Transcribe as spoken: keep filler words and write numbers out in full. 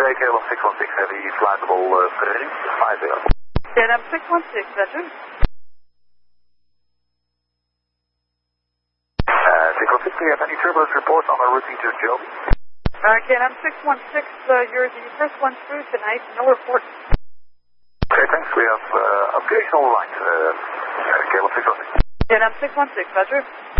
K L M six one six Heavy, flightable uh, three five zero. K L M six one six, Roger. Uh, six one six, do you have any turbulence reports on our routing to Joby? Uh, K L M six one six, uh, you're the first one through tonight, no report. Okay, thanks. We have uh, occasional lines, uh, K L M six one six. K L M six one six, Roger.